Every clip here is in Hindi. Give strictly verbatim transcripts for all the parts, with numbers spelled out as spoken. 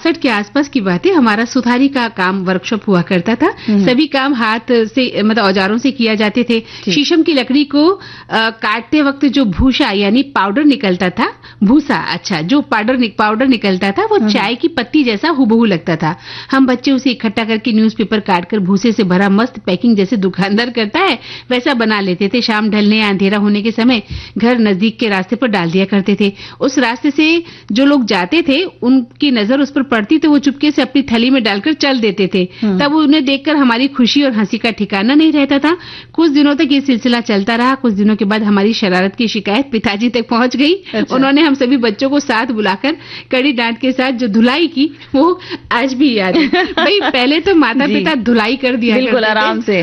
बासठ के आसपास की बात है, हमारा सुथारी का काम वर्कशॉप हुआ करता था। सभी काम हाथ से मतलब औजारों से किया जाते थे। शीशम की लकड़ी को आ, काटते वक्त जो भूसा यानी पाउडर निकलता था, भूसा अच्छा जो पाउडर पाउडर निकलता था वो चाय की पत्ती जैसा हुबहू लगता था। हम बच्चे उसे इकट्ठा करके न्यूज़पेपर काटकर भूसे से भरा मस्त पैकिंग जैसे दुकानदार करता है वैसा बना लेते थे। शाम ढलने या अंधेरा होने के समय घर नजदीक के रास्ते पर डाल दिया करते थे। उस रास्ते से जो लोग जाते थे उनकी नजर उस पर पड़ती तो वो चुपके से अपनी थैली में डालकर चल देते थे। तब उन्हें देखकर हमारी खुशी और हंसी का ठिकाना नहीं रहता था। कुछ दिनों तक ये सिलसिला चलता रहा। कुछ दिनों के बाद हमारी शरारत की शिकायत पिताजी तक पहुंच गई। अच्छा। उन्होंने हम सभी बच्चों को साथ बुलाकर कड़ी डांट के साथ जो धुलाई की वो आज भी याद है। भाई पहले तो माता पिता धुलाई कर दिया बिल्कुल आराम से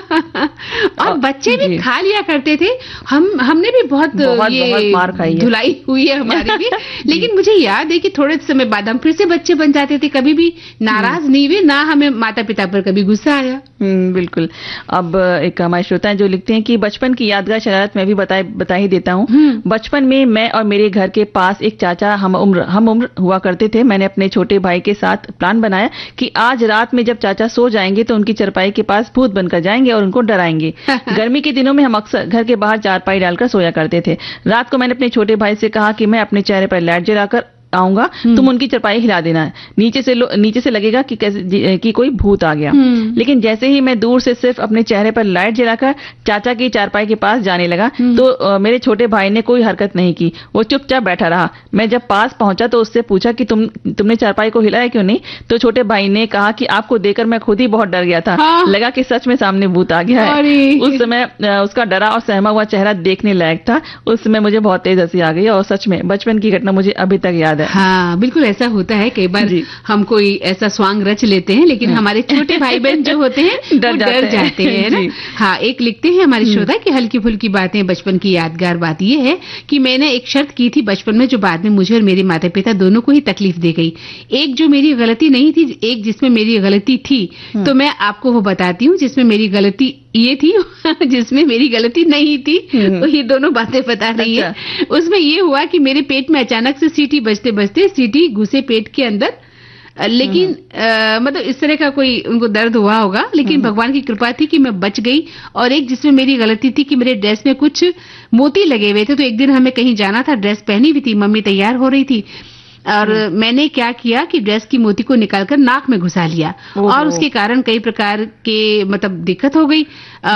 और बच्चे भी खा लिया करते थे। हम हमने भी बहुत, बहुत, ये बहुत मार खाई है। धुलाई हुई है हमारी भी। लेकिन मुझे याद है कि थोड़े समय बाद हम फिर से बच्चे बन जाते थे। कभी भी नाराज नहीं हुए, ना हमें माता पिता पर कभी गुस्सा आया। बिल्कुल। अब एक हमारे श्रोता जो लिखते हैं कि बचपन की यादगार शरारत मैं भी बता बता ही देता हूँ। बचपन में मैं और मेरे घर के पास एक चाचा हम उम्र हम उम्र हुआ करते थे। मैंने अपने छोटे भाई के साथ प्लान बनाया कि आज रात में जब चाचा सो जाएंगे तो उनकी चारपाई के पास भूत बनकर जाएंगे और उनको डराएंगे। गर्मी के दिनों में हम अक्सर घर के बाहर चारपाई डालकर सोया करते थे। रात को मैंने अपने छोटे भाई से कहा कि मैं अपने चेहरे पर लाइट जलाकर आऊंगा, तुम उनकी चारपाई हिला देना है। नीचे से नीचे से लगेगा कि कैसे कि कोई भूत आ गया। लेकिन जैसे ही मैं दूर से सिर्फ अपने चेहरे पर लाइट जलाकर चाचा की चारपाई के पास जाने लगा तो आ, मेरे छोटे भाई ने कोई हरकत नहीं की। वो चुपचाप बैठा रहा। मैं जब पास पहुंचा तो उससे पूछा कि तुम तुमने चारपाई को हिलाया क्यों नहीं? तो छोटे भाई ने कहा कि आपको देखकर मैं खुद ही बहुत डर गया था। हाँ। लगा कि सच में सामने भूत आ गया है। उस समय उसका डरा और सहमा हुआ चेहरा देखने लायक था। उस समय मुझे बहुत तेज हंसी आ गई और सच में बचपन की घटना मुझे अभी तक याद है। हाँ बिल्कुल ऐसा होता है। कई बार हम कोई ऐसा स्वांग रच लेते हैं लेकिन हमारे छोटे भाई बहन जो होते हैं डर जाते, डर जाते हैं ना। हाँ एक लिखते हैं हमारे श्रोता की हल्की फुल्की बातें बचपन की यादगार बात यह है कि मैंने एक शर्त की थी बचपन में जो बाद में मुझे और मेरे माता पिता दोनों को ही तकलीफ दे गई। एक जो मेरी गलती नहीं थी, एक जिसमें मेरी गलती थी। तो मैं आपको वो बताती हूँ जिसमें मेरी गलती ये थी जिसमें मेरी गलती नहीं थी। तो ये दोनों बातें बता रही है। उसमें ये हुआ कि मेरे पेट में अचानक से सीटी बजते बजते सीटी घुसे पेट के अंदर। लेकिन आ, मतलब इस तरह का कोई उनको दर्द हुआ होगा लेकिन भगवान की कृपा थी कि मैं बच गई। और एक जिसमें मेरी गलती थी कि मेरे ड्रेस में कुछ मोती लगे हुए थे। तो एक दिन हमें कहीं जाना था, ड्रेस पहनी हुई थी, मम्मी तैयार हो रही थी और मैंने क्या किया कि ड्रेस की मोती को निकालकर नाक में घुसा लिया और उसके कारण कई प्रकार के मतलब दिक्कत हो गई। आ,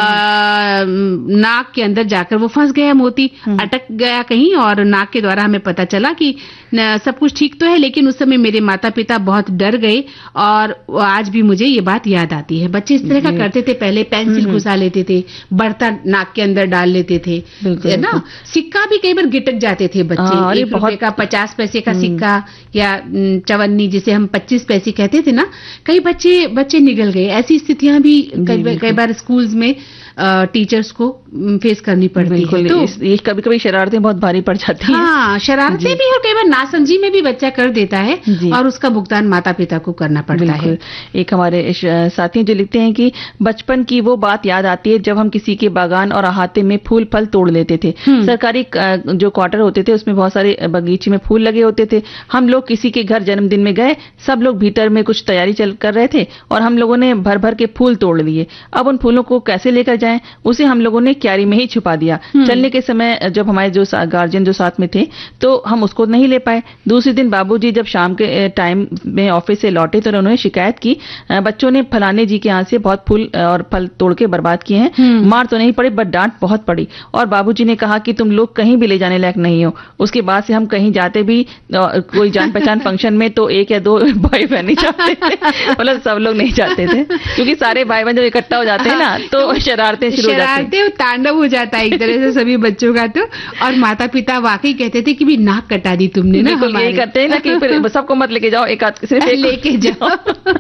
नाक के अंदर जाकर वो फंस गया, मोती अटक गया कहीं और नाक के द्वारा हमें पता चला कि न, सब कुछ ठीक तो है। लेकिन उस समय मेरे माता पिता बहुत डर गए और आज भी मुझे ये बात याद आती है। बच्चे इस तरह का करते थे, पहले पेंसिल घुसा लेते थे, बढ़ता नाक के अंदर डाल लेते थे ना। सिक्का भी कई बार गिटक जाते थे बच्चे। एक रुपए का पचास पैसे का सिक्का या चवन्नी जिसे हम पच्चीस पैसे कहते थे ना, कई बच्चे बच्चे निगल गए। ऐसी स्थितियां भी कई बार स्कूल्स में टीचर्स को फेस करनी पड़ती है। तो ये कभी कभी शरारतें बहुत भारी पड़ जाती हैं। हाँ शरारतें भी और कई बार नासमझी में भी बच्चा कर देता है और उसका भुगतान माता पिता को करना पड़ता है। एक हमारे साथी जो लिखते हैं कि बचपन की वो बात याद आती है जब हम किसी के बागान और अहाते में फूल फल तोड़ लेते थे। सरकारी जो क्वार्टर होते थे उसमें बहुत सारे बगीचे में फूल लगे होते थे। हम लोग किसी के घर जन्मदिन में गए, सब लोग भीतर में कुछ तैयारी चल कर रहे थे और हम लोगों ने भर भर के फूल तोड़ लिए। अब उन फूलों को कैसे लेकर जाएं, उसे हम लोगों ने क्यारी में ही छुपा दिया। चलने के समय जब हमारे जो गार्जियन जो साथ में थे तो हम उसको नहीं ले पाए। दूसरे दिन बाबूजी जब शाम के टाइम में ऑफिस से लौटे तो उन्होंने शिकायत की, बच्चों ने फलाने जी के यहाँ से बहुत फूल और फल तोड़ के बर्बाद किए हैं। मार तो नहीं पड़ी बट डांट बहुत पड़ी और बाबूजी ने कहा कि तुम लोग कहीं भी ले जाने लायक नहीं हो। उसके बाद से हम कहीं जाते भी कोई जान पहचान फंक्शन में तो एक या दो भाई बहन नहीं जाते थे, मतलब सब लोग नहीं जाते थे क्योंकि सारे भाई बहन जब इकट्ठा हो जाते हैं ना तो शरारतें शुरू हो जाती हैं। तांडव हो जाता है एक तरह से सभी बच्चों का। तो और माता पिता वाकई कहते थे कि भी नाक कटा दी तुमने ना। यही करते हैं ना कि फिर सबको मत लेके जाओ, एक आध सिर्फ लेके जाओ।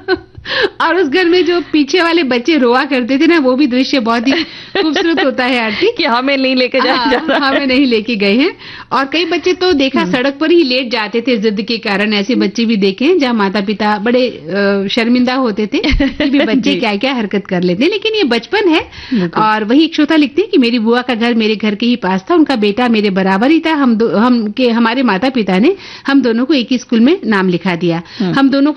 और उस घर में जो पीछे वाले बच्चे रोआ करते थे ना, वो भी दृश्य बहुत ही खूबसूरत होता है आरती कि हमें नहीं लेके जाए जा हाँ, हमें नहीं लेके गए हैं। और कई बच्चे तो देखा सड़क पर ही लेट जाते थे जिद के कारण। ऐसे बच्चे भी देखे हैं जहाँ माता पिता बड़े शर्मिंदा होते थे कि भी बच्चे क्या क्या हरकत कर लेते हैं। लेकिन ये बचपन है। और वही एक श्रोता लिखते हैं कि मेरी बुआ का घर मेरे घर के ही पास था, उनका बेटा मेरे बराबर ही था। हम हम के हमारे माता पिता ने हम दोनों को एक ही स्कूल में नाम लिखा दिया। हम दोनों